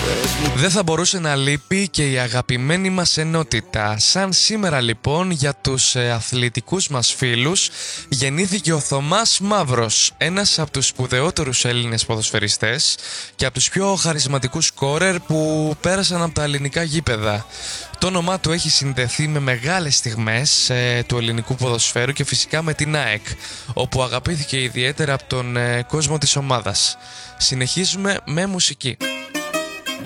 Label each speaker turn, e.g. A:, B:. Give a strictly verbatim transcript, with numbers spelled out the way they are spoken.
A: Δεν θα μπορούσε να λείπει και η αγαπημένη μας ενότητα. Σαν σήμερα λοιπόν για τους ε, αθλητικούς μας φίλους γεννήθηκε ο Θωμάς Μαύρος, ένας από τους σπουδαιότερους Έλληνες ποδοσφαιριστές και από τους πιο χαρισματικούς σκόρερ που πέρασαν από τα ελληνικά γήπεδα. Το όνομά του έχει συνδεθεί με μεγάλες στιγμές ε, του ελληνικού ποδοσφαίρου και φυσικά με την ΑΕΚ, όπου αγαπήθηκε ιδιαίτερα από τον ε, κόσμο της ομάδας. Συνεχίζουμε με μουσική.